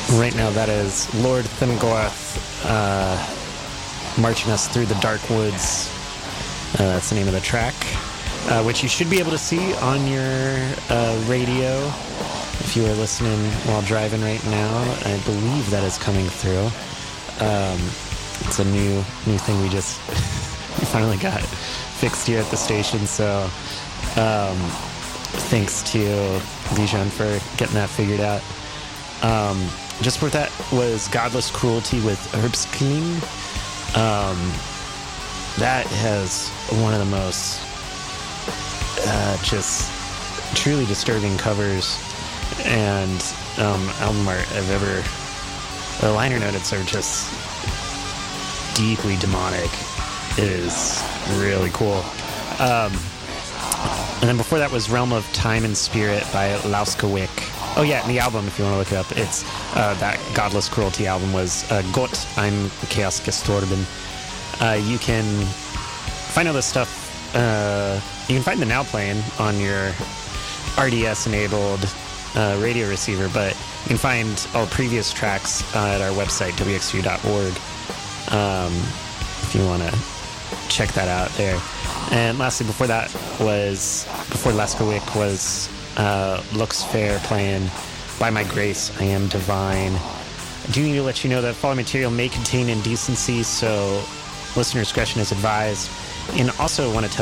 Right now, that is Lord Thingorth marching us through the dark woods. That's the name of the track, which you should be able to see on your radio if you are listening while driving right now. I believe that is coming through. It's a new thing we just we finally got fixed here at the station, so thanks to Lijan for getting that figured out. Just before that was Godless Cruelty with Herbskling. That has one of the most just truly disturbing covers and album art I've ever. The liner notes are just deeply demonic. It is really cool. And then before that was Realm of Time and Spirit by Lauskawik. Oh yeah, and the album, if you want to look it up, it's that Godless Cruelty album was Gott ein Chaos gestorben. You can find all this stuff. You can find the Now playing on your RDS-enabled radio receiver, but you can find all previous tracks at our website, wxu.org, if you want to check that out there. And lastly, before Laskawik was Looks Fair playing By My Grace, I Am Divine. I do need to let you know that following material may contain indecency, so listener discretion is advised. And also want to tell